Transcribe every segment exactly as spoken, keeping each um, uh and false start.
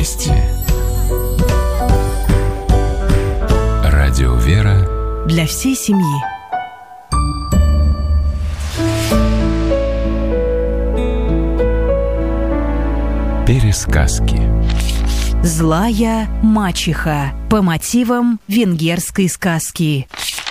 вместе. Радио «Вера» для всей семьи. Пересказки. Злая мачеха по мотивам венгерской сказки.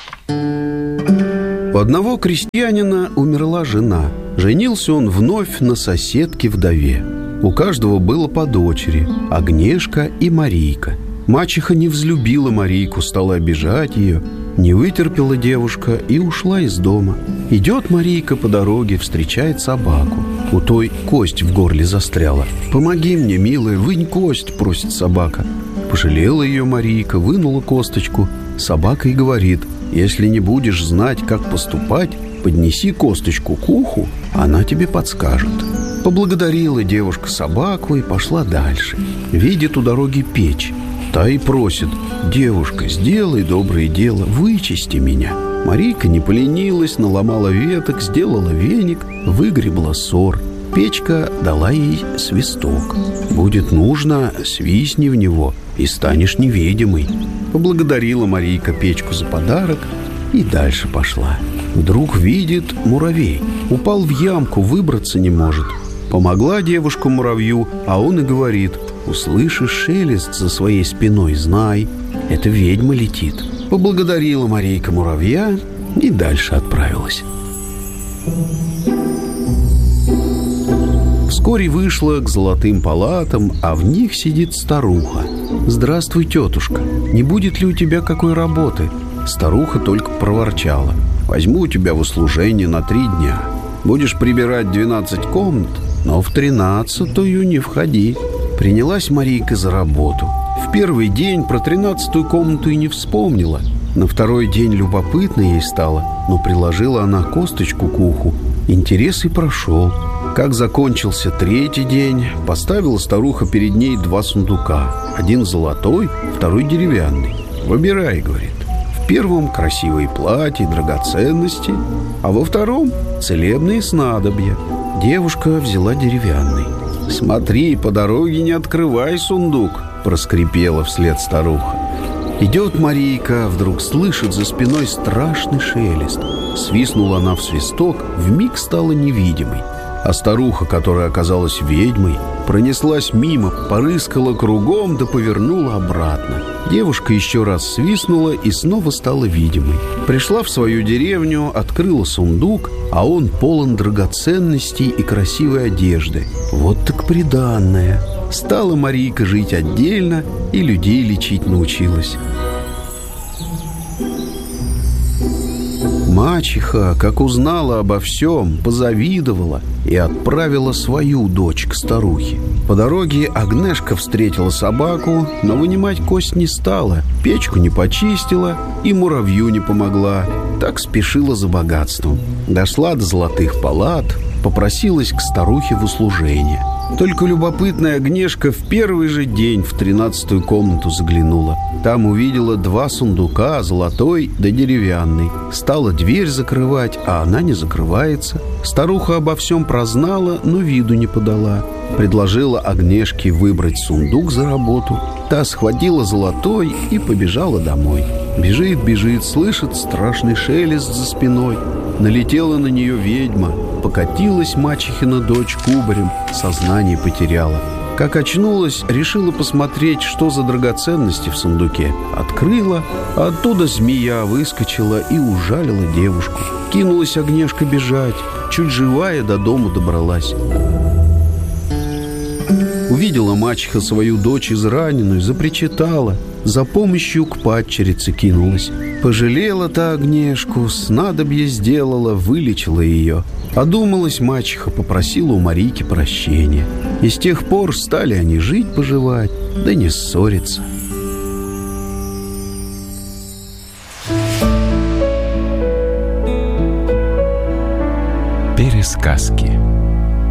У одного крестьянина умерла жена. Женился он вновь на соседке-вдове. У каждого было по дочери – Агнешка и Марийка. Мачеха не взлюбила Марийку, стала обижать ее. Не вытерпела девушка и ушла из дома. Идет Марийка по дороге, встречает собаку. У той кость в горле застряла. «Помоги мне, милая, вынь кость», – просит собака. Пожалела ее Марийка, вынула косточку. Собака и говорит: «Если не будешь знать, как поступать, поднеси косточку к уху, она тебе подскажет». Поблагодарила девушка собаку и пошла дальше. Видит у дороги печь. Та и просит: «Девушка, сделай доброе дело, вычисти меня». Марийка не поленилась, наломала веток, сделала веник, выгребла сор. Печка дала ей свисток. «Будет нужно, свистни в него, и станешь невидимой». Поблагодарила Марийка печку за подарок и дальше пошла. Вдруг видит муравей. Упал в ямку, выбраться не может. Помогла девушка муравью, а он и говорит: «Услышишь шелест за своей спиной, знай, это ведьма летит». Поблагодарила Марийка муравья и дальше отправилась. Вскоре вышла к золотым палатам, а в них сидит старуха. «Здравствуй, тетушка, не будет ли у тебя какой работы?» Старуха только проворчала: «Возьму у тебя в услужение на три дня. Будешь прибирать двенадцать комнат, но в тринадцатую не входи». Принялась Марийка за работу. В первый день про тринадцатую комнату и не вспомнила. На второй день любопытно ей стало, но приложила она косточку к уху. Интерес и прошел. Как закончился третий день, поставила старуха перед ней два сундука. Один золотой, второй деревянный. «Выбирай», — говорит. В первом красивые платья, драгоценности, а во втором целебные снадобья. Девушка взяла деревянный. «Смотри, по дороге не открывай сундук», — проскрипела вслед старуха. Идет Марийка, вдруг слышит за спиной страшный шелест. Свистнула она в свисток, вмиг стала невидимой. А старуха, которая оказалась ведьмой, пронеслась мимо, порыскала кругом да повернула обратно. Девушка еще раз свистнула и снова стала видимой. Пришла в свою деревню, открыла сундук, а он полон драгоценностей и красивой одежды. Вот так приданное. Стала Марийка жить отдельно и людей лечить научилась. Мачеха, как узнала обо всем, позавидовала и отправила свою дочь к старухе. По дороге Агнешка встретила собаку, но вынимать кость не стала, печку не почистила и муравью не помогла. Так спешила за богатством. Дошла до золотых палат, попросилась к старухе в услужение. Только любопытная Агнешка в первый же день в тринадцатую комнату заглянула. Там увидела два сундука, золотой да деревянный. Стала дверь закрывать, а она не закрывается. Старуха обо всем прознала, но виду не подала. Предложила Агнешке выбрать сундук за работу. Та схватила золотой и побежала домой. Бежит, бежит, слышит страшный шелест за спиной. Налетела на нее ведьма. Покатилась мачехина дочь кубарем, сознание потеряла. Как очнулась, решила посмотреть, что за драгоценности в сундуке. Открыла, а оттуда змея выскочила и ужалила девушку. Кинулась Агнешка бежать, чуть живая до дому добралась. Увидела мачеха свою дочь израненную, запричитала, за помощью к падчерице кинулась. Пожалела та Агнешку, снадобье сделала, вылечила ее. Одумалась мачеха, попросила у Марийки прощения. И с тех пор стали они жить-поживать, да не ссориться. Пересказки.